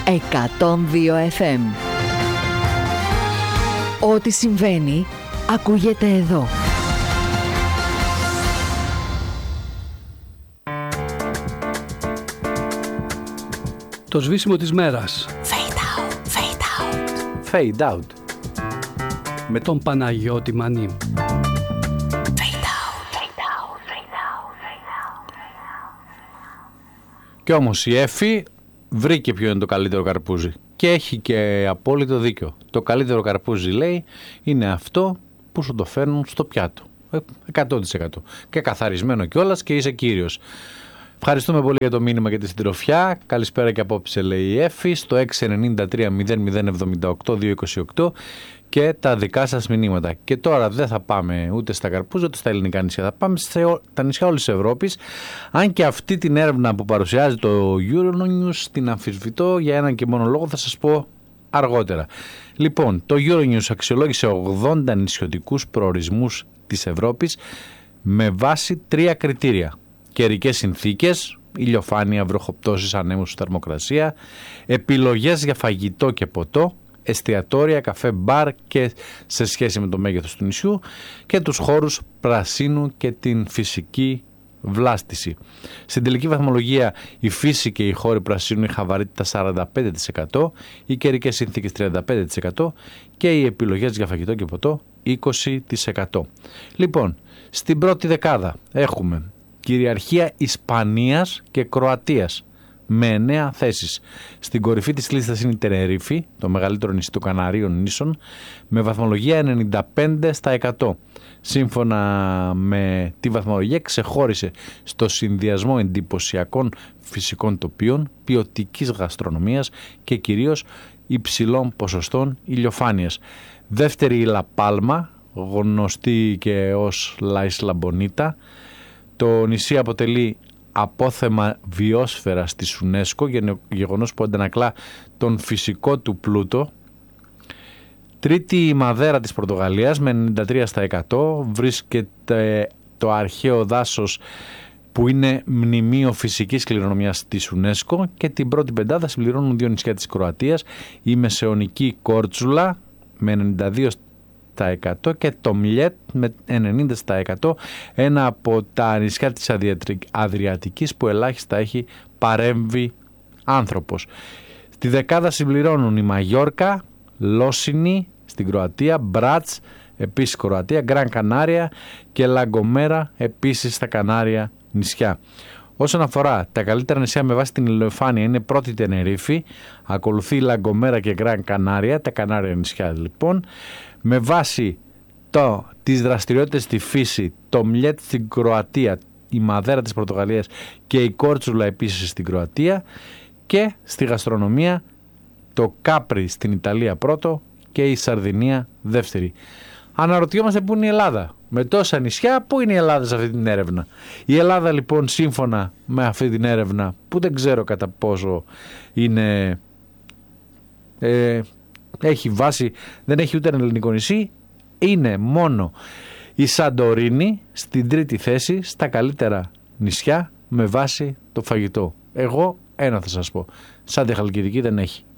102 FM. Ό,τι συμβαίνει ακούγεται εδώ. Το σβήσιμο της μέρας. Fade out, fade out. Fade out. Με τον Παναγιώτη Μανή. Κι όμως η Έφη βρήκε ποιο είναι το καλύτερο καρπούζι. Και έχει και απόλυτο δίκιο. Το καλύτερο καρπούζι, λέει, είναι αυτό που σου το φέρνουν στο πιάτο. 100%. Και καθαρισμένο κιόλας και είσαι κύριος. Ευχαριστούμε πολύ για το μήνυμα και τη συντροφιά. Καλησπέρα και απόψε, λέει η Έφη, στο 693-0078-228 και τα δικά σας μηνύματα. Και τώρα δεν θα πάμε ούτε στα καρπούζια ούτε στα ελληνικά νησιά. Θα πάμε στα νησιά όλης της Ευρώπης. Αν και αυτή την έρευνα που παρουσιάζει το Euronews την αμφισβητώ για έναν και μόνο λόγο, θα σας πω αργότερα. Λοιπόν, το Euronews αξιολόγησε 80 νησιωτικούς προορισμούς της Ευρώπης με βάση 3 κριτήρια. Καιρικές συνθήκες, ηλιοφάνεια, βροχοπτώσεις, ανέμους, θερμοκρασία, επιλογές για φαγητό και ποτό, εστιατόρια, καφέ, μπαρ και σε σχέση με το μέγεθος του νησιού και τους χώρους πρασίνου και την φυσική βλάστηση. Στην τελική βαθμολογία η φύση και οι χώροι πρασίνου είχαν βαρύτητα 45%, οι καιρικές συνθήκες 35% και οι επιλογές για φαγητό και ποτό 20%. Λοιπόν, στην πρώτη δεκάδα έχουμε κυριαρχία Ισπανίας και Κροατίας με 9 θέσεις. Στην κορυφή της λίστας είναι η Τενερίφη, το μεγαλύτερο νησί των Καναρίων νήσων, με βαθμολογία 95%. Σύμφωνα με τη βαθμολογία ξεχώρισε στο συνδυασμό εντυπωσιακών φυσικών τοπίων, ποιοτικής γαστρονομίας και κυρίως υψηλών ποσοστών ηλιοφάνειας. Δεύτερη η Λαπάλμα, γνωστή και ως La Isla Bonita. Το νησί αποτελεί απόθεμα βιόσφαιρας της UNESCO, γεγονός που αντανακλά τον φυσικό του πλούτο. Τρίτη η Μαδέρα της Πορτογαλίας με 93%. Βρίσκεται το αρχαίο δάσος που είναι μνημείο φυσικής κληρονομιάς της UNESCO και την πρώτη πεντάδα συμπληρώνουν 2 νησιά της Κροατίας, η μεσαιωνική Κόρτσουλα με 92% και το Μλιέτ με 90%, ένα από τα νησιά της Αδριατικής που ελάχιστα έχει παρέμβει άνθρωπος. Στη δεκάδα συμπληρώνουν η Μαγιόρκα, Λόσινη στην Κροατία, Μπράτς επίσης Κροατία, Γκραν Κανάρια και Λαγκομέρα επίσης στα Κανάρια νησιά. Όσον αφορά τα καλύτερα νησιά με βάση την ηλιοφάνεια, είναι πρώτη Τενερίφη, ακολουθεί η Λαγκομέρα και Γκραν Κανάρια, τα Κανάρια νησιά λοιπόν. Με βάση τις δραστηριότητες στη φύση, το Μλιέτ στην Κροατία, η Μαδέρα της Πορτογαλίας και η Κόρτσουλα επίσης στην Κροατία, και στη γαστρονομία το Κάπρι στην Ιταλία πρώτο και η Σαρδινία δεύτερη. Αναρωτιόμαστε πού είναι η Ελλάδα. Με τόσα νησιά, πού είναι η Ελλάδα σε αυτή την έρευνα? Η Ελλάδα λοιπόν, σύμφωνα με αυτή την έρευνα, που δεν ξέρω κατά πόσο είναι... έχει βάση, δεν έχει ούτε ένα ελληνικό νησί, είναι μόνο η Σαντορίνη στην τρίτη θέση στα καλύτερα νησιά με βάση το φαγητό. Εγώ ένα θα σας πω, σαν τη Χαλκιδική δεν έχει.